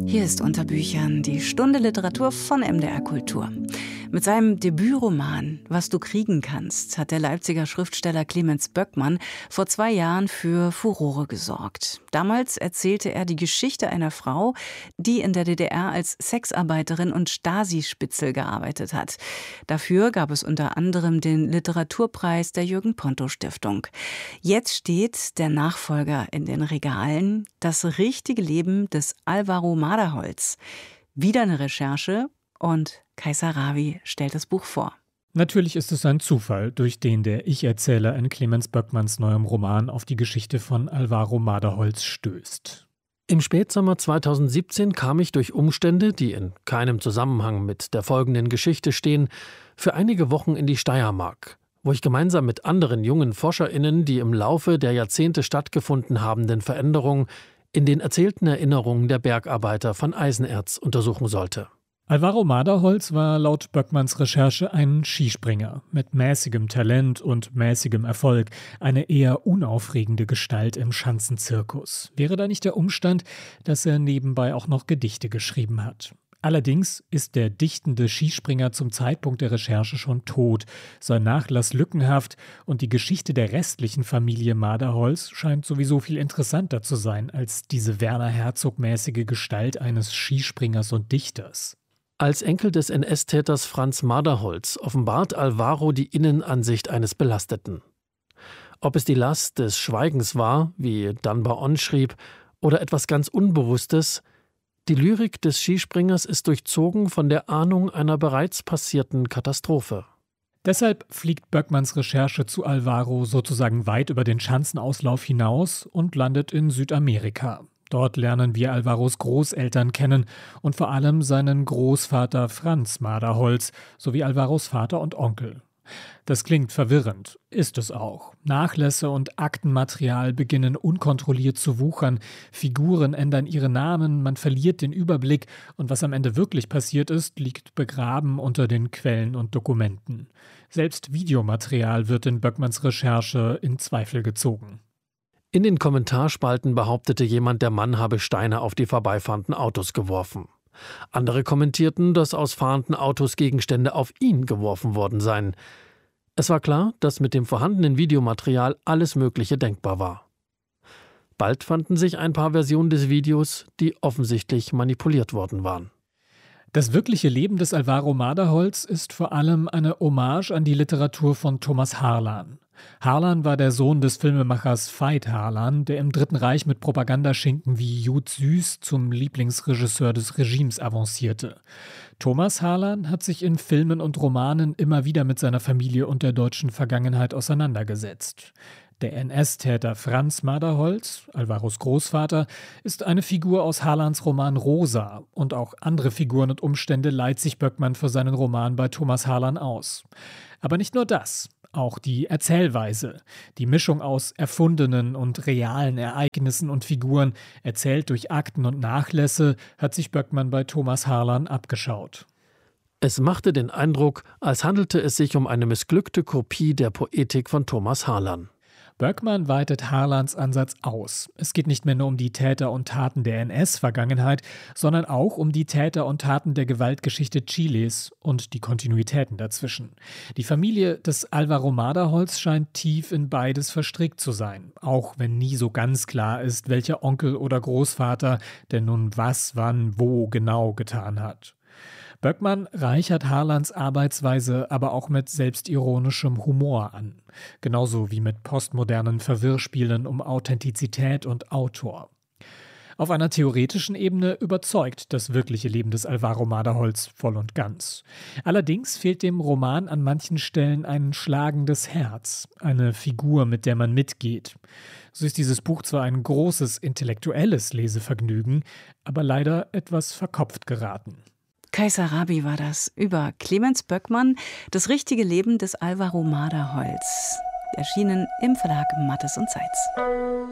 Hier ist unter Büchern die Stunde Literatur von MDR Kultur. Mit seinem Debütroman »Was du kriegen kannst« hat der Leipziger Schriftsteller Clemens Böckmann vor 2 Jahren für Furore gesorgt. Damals erzählte er die Geschichte einer Frau, die in der DDR als Sexarbeiterin und Stasi-Spitzel gearbeitet hat. Dafür gab es unter anderem den Literaturpreis der Jürgen-Ponto-Stiftung. Jetzt steht der Nachfolger in den Regalen, Das richtige Leben des Alvaro Maderholz. Wieder eine Recherche und Kaisa Ravi stellt das Buch vor. Natürlich ist es ein Zufall, durch den der Ich-Erzähler in Clemens Böckmanns neuem Roman auf die Geschichte von Alvaro Maderholz stößt. Im Spätsommer 2017 kam ich durch Umstände, die in keinem Zusammenhang mit der folgenden Geschichte stehen, für einige Wochen in die Steiermark, wo ich gemeinsam mit anderen jungen ForscherInnen die im Laufe der Jahrzehnte stattgefunden habenden Veränderungen in den erzählten Erinnerungen der Bergarbeiter von Eisenerz untersuchen sollte. Alvaro Maderholz war laut Böckmanns Recherche ein Skispringer mit mäßigem Talent und mäßigem Erfolg, eine eher unaufregende Gestalt im Schanzenzirkus. Wäre da nicht der Umstand, dass er nebenbei auch noch Gedichte geschrieben hat? Allerdings ist der dichtende Skispringer zum Zeitpunkt der Recherche schon tot, sein Nachlass lückenhaft und die Geschichte der restlichen Familie Maderholz scheint sowieso viel interessanter zu sein als diese Werner Herzog-mäßige Gestalt eines Skispringers und Dichters. Als Enkel des NS-Täters Franz Maderholz offenbart Alvaro die Innenansicht eines Belasteten. Ob es die Last des Schweigens war, wie Dunbar-On schrieb, oder etwas ganz Unbewusstes, die Lyrik des Skispringers ist durchzogen von der Ahnung einer bereits passierten Katastrophe. Deshalb fliegt Böckmanns Recherche zu Alvaro sozusagen weit über den Schanzenauslauf hinaus und landet in Südamerika. Dort lernen wir Alvaros Großeltern kennen und vor allem seinen Großvater Franz Maderholz sowie Alvaros Vater und Onkel. Das klingt verwirrend, ist es auch. Nachlässe und Aktenmaterial beginnen unkontrolliert zu wuchern, Figuren ändern ihre Namen, man verliert den Überblick und was am Ende wirklich passiert ist, liegt begraben unter den Quellen und Dokumenten. Selbst Videomaterial wird in Böckmanns Recherche in Zweifel gezogen. In den Kommentarspalten behauptete jemand, der Mann habe Steine auf die vorbeifahrenden Autos geworfen. Andere kommentierten, dass aus fahrenden Autos Gegenstände auf ihn geworfen worden seien. Es war klar, dass mit dem vorhandenen Videomaterial alles Mögliche denkbar war. Bald fanden sich ein paar Versionen des Videos, die offensichtlich manipuliert worden waren. Das wirkliche Leben des Alvaro Maderholz ist vor allem eine Hommage an die Literatur von Thomas Harlan. Harlan war der Sohn des Filmemachers Veit Harlan, der im Dritten Reich mit Propagandaschinken wie Jud Süß zum Lieblingsregisseur des Regimes avancierte. Thomas Harlan hat sich in Filmen und Romanen immer wieder mit seiner Familie und der deutschen Vergangenheit auseinandergesetzt. Der NS-Täter Franz Maderholz, Alvaros Großvater, ist eine Figur aus Harlans Roman Rosa und auch andere Figuren und Umstände leiht sich Böckmann für seinen Roman bei Thomas Harlan aus. Aber nicht nur das. Auch die Erzählweise, die Mischung aus erfundenen und realen Ereignissen und Figuren, erzählt durch Akten und Nachlässe, hat sich Böckmann bei Thomas Harlan abgeschaut. Es machte den Eindruck, als handelte es sich um eine missglückte Kopie der Poetik von Thomas Harlan. Böckmann weitet Harlans Ansatz aus. Es geht nicht mehr nur um die Täter und Taten der NS-Vergangenheit, sondern auch um die Täter und Taten der Gewaltgeschichte Chiles und die Kontinuitäten dazwischen. Die Familie des Alvaro Maderholz scheint tief in beides verstrickt zu sein, auch wenn nie so ganz klar ist, welcher Onkel oder Großvater denn nun was, wann, wo genau getan hat. Böckmann reichert Harlans Arbeitsweise aber auch mit selbstironischem Humor an, genauso wie mit postmodernen Verwirrspielen um Authentizität und Autor. Auf einer theoretischen Ebene überzeugt das wirkliche Leben des Alvaro Maderholz voll und ganz. Allerdings fehlt dem Roman an manchen Stellen ein schlagendes Herz, eine Figur, mit der man mitgeht. So ist dieses Buch zwar ein großes intellektuelles Lesevergnügen, aber leider etwas verkopft geraten. Kaisa Ravi war das über Clemens Böckmann, Das richtige Leben des Alvaro Maderholz. Erschienen im Verlag Mattes und Seitz.